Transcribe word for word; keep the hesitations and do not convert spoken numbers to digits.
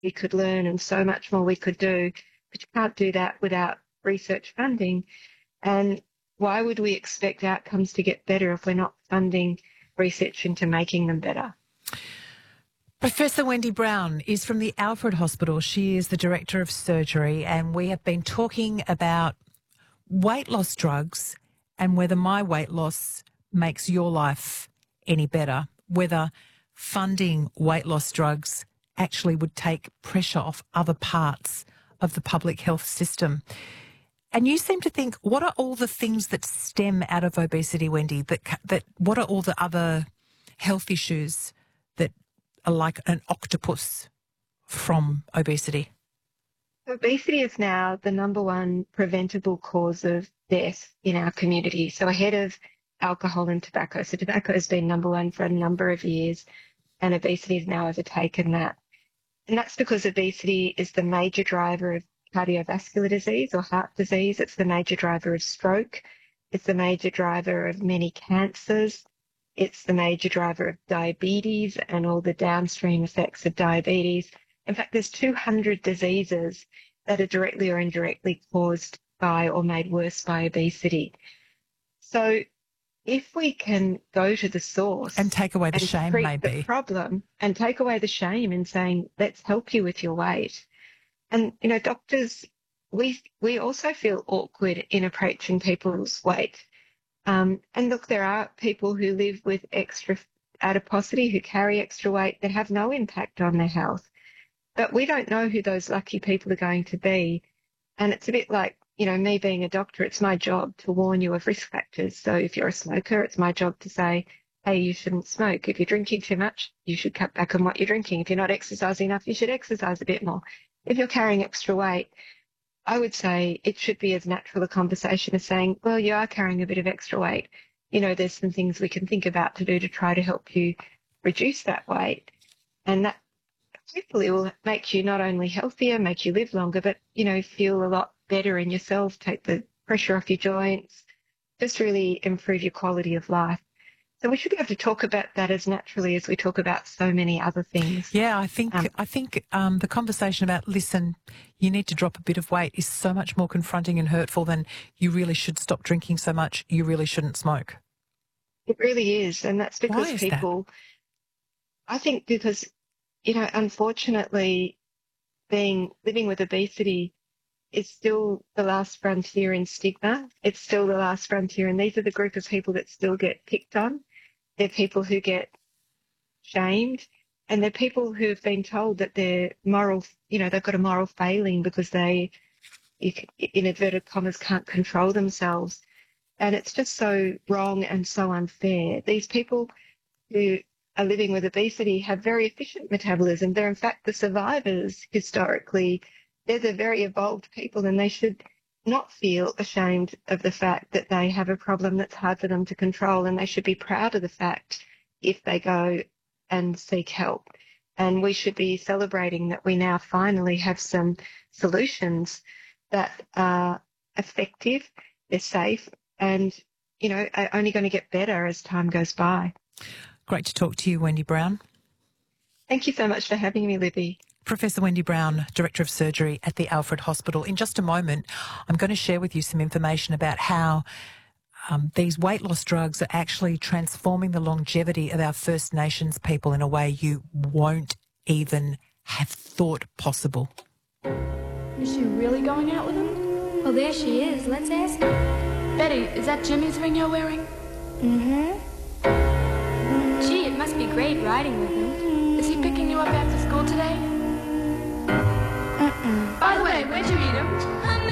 we could learn and so much more we could do, but you can't do that without research funding. And why would we expect outcomes to get better if we're not funding research into making them better? Professor Wendy Brown is from the Alfred Hospital. She is the Director of Surgery, and we have been talking about weight loss drugs and whether my weight loss makes your life any better, whether funding weight loss drugs actually would take pressure off other parts of the public health system. And you seem to think, what are all the things that stem out of obesity, Wendy? That that what are all the other health issues that are like an octopus from obesity? Obesity is now the number one preventable cause of death in our community. So ahead of alcohol and tobacco. So tobacco has been number one for a number of years, and obesity has now overtaken that. And that's because obesity is the major driver of cardiovascular disease or heart disease. It's the major driver of stroke. It's the major driver of many cancers. It's the major driver of diabetes and all the downstream effects of diabetes. In fact, there's two hundred diseases that are directly or indirectly caused by or made worse by obesity. So if we can go to the source and take away the and shame, treat maybe the problem and take away the shame in saying, let's help you with your weight. And, you know, doctors, we we also feel awkward in approaching people's weight. Um, and look, there are people who live with extra adiposity, who carry extra weight, that have no impact on their health. But we don't know who those lucky people are going to be. And it's a bit like, you know, me being a doctor, it's my job to warn you of risk factors. So if you're a smoker, it's my job to say, hey, you shouldn't smoke. If you're drinking too much, you should cut back on what you're drinking. If you're not exercising enough, you should exercise a bit more. If you're carrying extra weight, I would say it should be as natural a conversation as saying, well, you are carrying a bit of extra weight. You know, there's some things we can think about to do to try to help you reduce that weight. And that hopefully will make you not only healthier, make you live longer, but, you know, feel a lot better in yourself, take the pressure off your joints, just really improve your quality of life. So we should be able to talk about that as naturally as we talk about so many other things. Yeah, I think um, I think um, the conversation about, listen, you need to drop a bit of weight is so much more confronting and hurtful than you really should stop drinking so much, you really shouldn't smoke. It really is. And that's because Why is people, that? I think because, you know, unfortunately, being living with obesity is still the last frontier in stigma. It's still the last frontier. And these are the group of people that still get picked on. They're people who get shamed, and they're people who have been told that they're moral, you know, they've got a moral failing because they, in inverted commas, can't control themselves. And it's just so wrong and so unfair. These people who are living with obesity have very efficient metabolism. They're, in fact, the survivors historically. They're the very evolved people, and they should not feel ashamed of the fact that they have a problem that's hard for them to control, and they should be proud of the fact if they go and seek help. And we should be celebrating that we now finally have some solutions that are effective, they're safe, and, you know, are only going to get better as time goes by. Great to talk to you, Wendy Brown. Thank you so much for having me, Libby. Professor Wendy Brown, Director of Surgery at the Alfred Hospital. In just a moment, I'm going to share with you some information about how um, these weight loss drugs are actually transforming the longevity of our First Nations people in a way you won't even have thought possible. Is she really going out with him? Well, there she is. Let's ask her. Betty, is that Jimmy's ring you're wearing? Mm-hmm. Gee, it must be great riding with him. Is he picking you up after school today? Mm-mm. By the way, where'd you meet him?